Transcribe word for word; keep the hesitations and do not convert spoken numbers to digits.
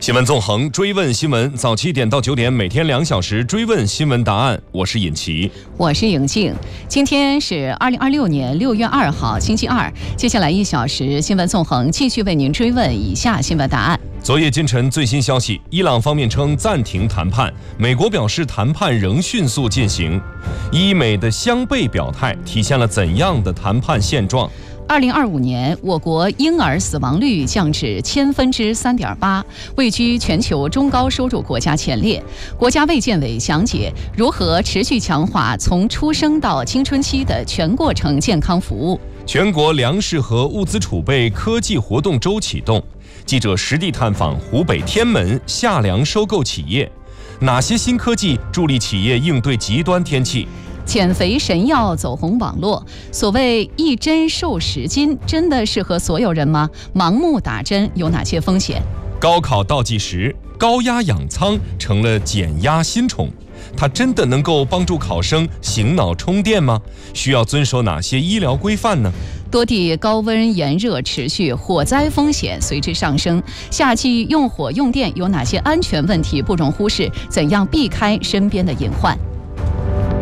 新闻纵横，追问新闻，早七点到九点，每天两小时追问新闻答案。我是尹奇， 我是颖静。今天是二零二六年六月二号，星期二。接下来一小时，新闻纵横继续为您追问以下新闻答案。 昨夜今晨最新消息，伊朗方面称暂停谈判，美国表示谈判仍迅速进行。伊美的相悖表态，体现了怎样的谈判现状？ 二零二五年，我国婴儿死亡率降至千分之三点八，位居全球中高收入国家前列。国家卫健委详解如何持续强化从出生到青春期的全过程健康服务。 全国粮食和物资储备科技活动周启动，记者实地探访湖北天门夏粮收购企业，哪些新科技助力企业应对极端天气？ 减肥神药走红网络，所谓一针瘦十斤，真的适合所有人吗？盲目打针有哪些风险？ 高考倒计时，高压氧舱成了减压新宠，它真的能够帮助考生醒脑充电吗？需要遵守哪些医疗规范呢？ 多地高温炎热持续，火灾风险随之上升。夏季用火用电有哪些安全问题不容忽视？怎样避开身边的隐患？